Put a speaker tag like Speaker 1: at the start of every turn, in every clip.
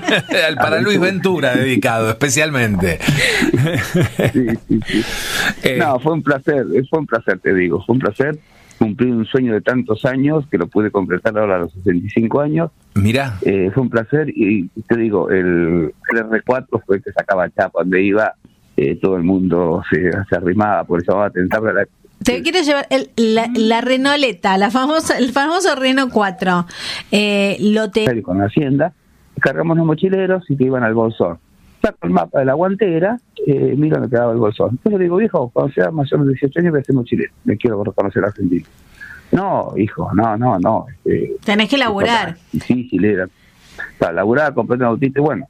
Speaker 1: Para Luis Ventura dedicado, especialmente.
Speaker 2: Sí. No, fue un placer, te digo, fue un placer cumplir un sueño de tantos años que lo pude concretar ahora a los 65 años.
Speaker 1: Mirá.
Speaker 2: Fue un placer y te digo, el R4 fue el que sacaba chapa, donde iba, todo el mundo se arrimaba, por eso vamos a tentar la...
Speaker 3: Te quiero llevar la Renoleta, el famoso Renault 4.
Speaker 2: Con la Hacienda, cargamos los mochileros y que iban al Bolsón. Saco el mapa de la guantera, mira dónde quedaba el Bolsón. Entonces le digo, viejo, cuando sea mayor de 18 años voy a ser mochilero, me quiero reconocer argentino. No, hijo, no.
Speaker 3: Tenés que laburar.
Speaker 2: Difícil era. Para laburar, compré un autito y bueno,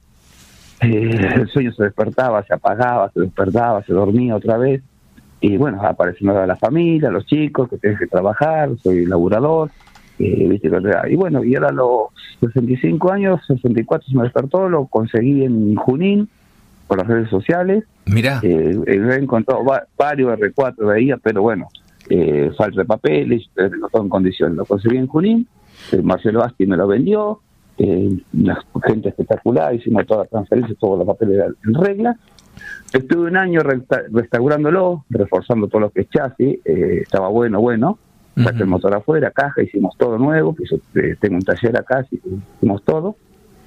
Speaker 2: el sueño se despertaba, se apagaba, se despertaba, se dormía otra vez. Y bueno, apareció la familia, los chicos, que tenés que trabajar, soy laburador, ¿viste? Y bueno, y ahora a los 65 años, 64 se me despertó, lo conseguí en Junín, por las redes sociales.
Speaker 1: Mirá.
Speaker 2: He encontrado varios R4 veía, pero bueno, falta de papeles, no todo en condiciones. Lo conseguí en Junín, Marcelo Asti me lo vendió, una gente espectacular, hicimos todas las transferencias, todos los papeles en regla. Estuve un año restaurándolo, reforzando todo lo que es chasis, estaba bueno, saqué el motor afuera, caja, hicimos todo nuevo, pues yo tengo un taller acá, hicimos todo.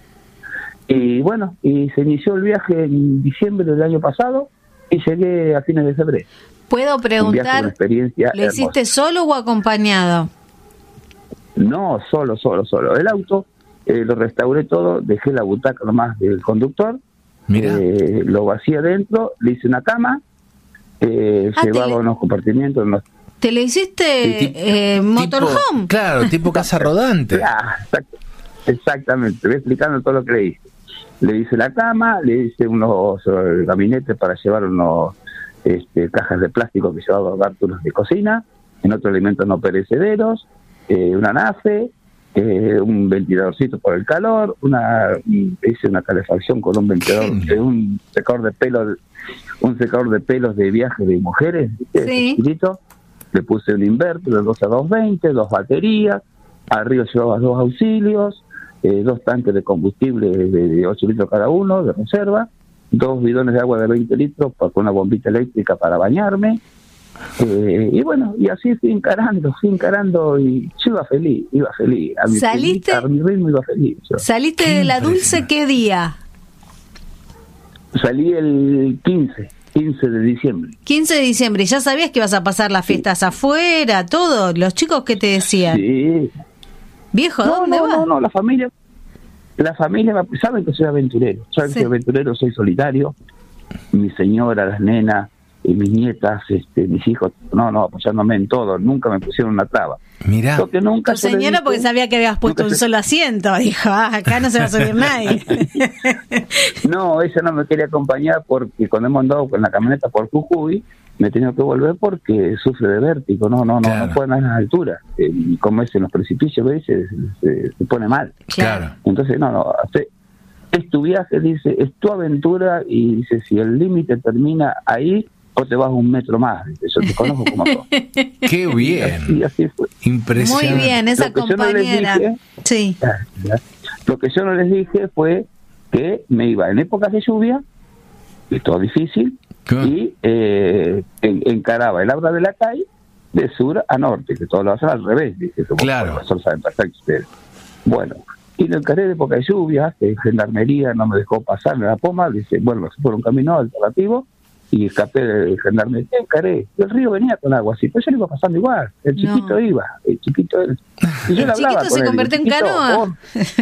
Speaker 2: Y bueno, y se inició el viaje en diciembre del año pasado y llegué a fines de febrero.
Speaker 3: ¿Puedo preguntar, ¿lo hiciste solo o acompañado?
Speaker 2: No, solo. El auto lo restauré todo, dejé la butaca nomás del conductor. Lo vacié adentro, le hice una cama, llevaba unos compartimientos.
Speaker 3: ¿Te le hiciste motorhome?
Speaker 1: Claro, tipo casa rodante.
Speaker 2: Exactamente, voy explicando todo lo que le hice. Le hice la cama, le hice unos gabinetes para llevar unos cajas de plástico que llevaba bártulos de cocina, en otros alimentos no perecederos, una nafe, un ventiladorcito por el calor, hice una calefacción con un ventilador, un secador de pelos de viaje de mujeres,
Speaker 3: sí.
Speaker 2: Chiquitito. Le puse un inverter de 12 a 220, 2 baterías, arriba llevaba 2 auxilios, 2 tanques de combustible de 8 litros cada uno, de reserva, 2 bidones de agua de 20 litros con una bombita eléctrica para bañarme. Y bueno, y así fui encarando y yo iba feliz. A mi ritmo iba feliz.
Speaker 3: ¿Saliste de la Dulce qué día?
Speaker 2: Salí el 15 de diciembre.
Speaker 3: 15 de diciembre, ¿ya sabías que ibas a pasar las fiestas afuera, todo? ¿Los chicos qué te decían?
Speaker 2: Sí.
Speaker 3: Viejo, ¿dónde vas?
Speaker 2: No, la familia saben que soy aventurero, saben que soy aventurero, soy solitario. Mi señora, las nenas, mis nietas, mis hijos, apoyándome en todo, nunca me pusieron una traba.
Speaker 1: Mirá.
Speaker 2: Lo que nunca
Speaker 3: tu señora, porque sabía que habías puesto un solo asiento, dijo, acá no se va a subir nadie.
Speaker 2: No, ella no me quería acompañar porque cuando hemos andado con la camioneta por Jujuy, me he tenido que volver porque sufre de vértigo, no puede andar en las alturas, como es en los precipicios, ¿ves? Se pone mal.
Speaker 1: Claro.
Speaker 2: Entonces, es tu viaje, dice, es tu aventura, y dice, si el límite termina ahí, vos te vas 1 metro más, dice, yo te conozco como todo.
Speaker 1: ¡Qué bien!
Speaker 2: Y así fue.
Speaker 1: Impresionante.
Speaker 3: Muy bien, esa compañera. Sí.
Speaker 2: Lo que yo no les dije fue que me iba en épocas de lluvia, y todo difícil, y encaraba el Abra de la calle de sur a norte, que todo lo hacen al revés, dice,
Speaker 1: claro.
Speaker 2: Los profesores saben perfecto ustedes. Bueno, y lo encaré de época de lluvia, Gendarmería no me dejó pasar en la Poma, dice, bueno, me fui por un camino alternativo, y escapé de Gendarmería, encaré, el río venía con agua así, pero yo lo iba pasando igual, el chiquito iba, el chiquito él. Y yo
Speaker 3: el chiquito se convirtió en canoa.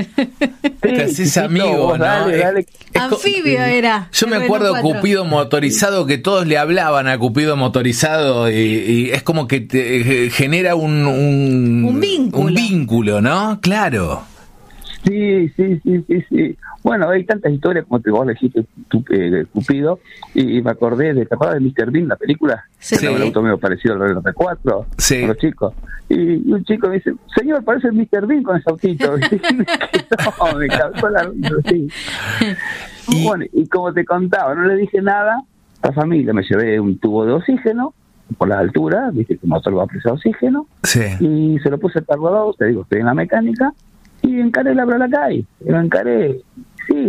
Speaker 1: Te haces amigo, ¿no?
Speaker 2: Dale.
Speaker 3: Anfibio era.
Speaker 1: Yo me acuerdo de Cupido motorizado, que todos le hablaban a Cupido motorizado, y es como que te genera un vínculo, ¿no? Claro.
Speaker 2: Sí. Bueno, hay tantas historias como vos le dijiste, Cupido, y me acordé ¿te acuerdas de Mr. Bean, la película?
Speaker 3: Sí.
Speaker 2: Un auto medio parecido al R4,
Speaker 1: sí.
Speaker 2: Con los chicos. Y un chico me dice, señor, parece el Mr. Bean con ese autito. No, me causó la sí. Bueno, y como te contaba, no le dije nada a la familia, me llevé un tubo de oxígeno por las alturas, viste que el motor va a presar oxígeno,
Speaker 1: sí.
Speaker 2: Y se lo puse al cargador, te digo, estoy en la mecánica, y encaré el Abra la calle, lo encaré,